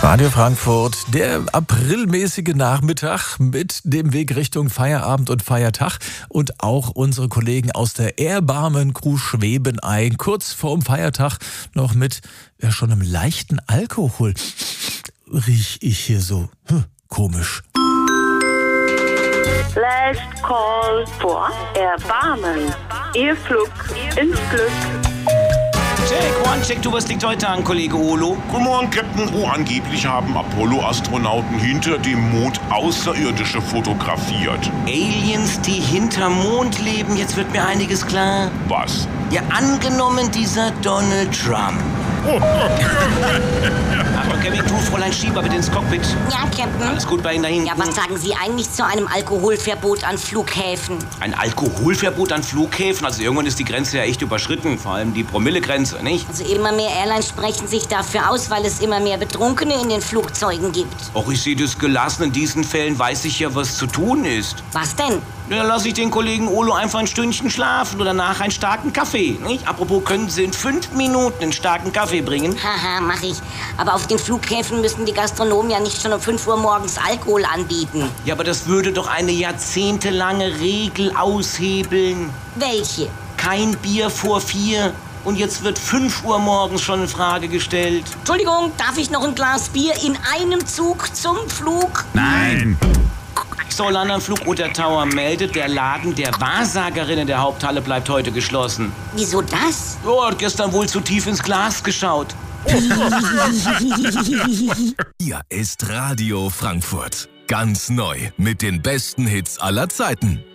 Radio Frankfurt, der aprilmäßige Nachmittag mit dem Weg Richtung Feierabend und Feiertag. Und auch unsere Kollegen aus der Erbarmen-Crew schweben ein. Kurz vorm Feiertag noch mit schon einem leichten Alkohol. Riech ich hier so komisch. Last call for Erbarmen. Ihr Flug ins Glück. Check, was liegt heute an, Kollege Olo? Guten Morgen, Captain. Angeblich haben Apollo-Astronauten hinter dem Mond Außerirdische fotografiert. Aliens, die hinterm Mond leben, jetzt wird mir einiges klar. Was? Ja, angenommen dieser Donald Trump. Aber Kevin, tu Fräulein Schieber bitte ins Cockpit. Ja, Captain. Alles gut bei Ihnen da hinten? Ja, was sagen Sie eigentlich zu einem Alkoholverbot an Flughäfen? Ein Alkoholverbot an Flughäfen? Also irgendwann ist die Grenze ja echt überschritten. Vor allem die Promillegrenze, nicht? Also immer mehr Airlines sprechen sich dafür aus, weil es immer mehr Betrunkene in den Flugzeugen gibt. Och, ich sehe das gelassen. In diesen Fällen weiß ich ja, was zu tun ist. Was denn? Ja, dann lasse ich den Kollegen Olo einfach ein Stündchen schlafen oder danach einen starken Kaffee, nicht? Apropos, können Sie in 5 Minuten einen starken Kaffee bringen? Haha, mach ich. Aber auf den Flughäfen müssen die Gastronomen ja nicht schon um 5 Uhr morgens Alkohol anbieten. Ja, aber das würde doch eine jahrzehntelange Regel aushebeln. Welche? Kein Bier vor 4. Und jetzt wird 5 Uhr morgens schon in Frage gestellt. Entschuldigung, darf ich noch ein Glas Bier in einem Zug zum Flug? Nein! Solander Flugunter Tower meldet, der Laden der Wahrsagerin in der Haupthalle bleibt heute geschlossen. Wieso das? Oh, hat gestern wohl zu tief ins Glas geschaut. Hier ist Radio Frankfurt. Ganz neu mit den besten Hits aller Zeiten.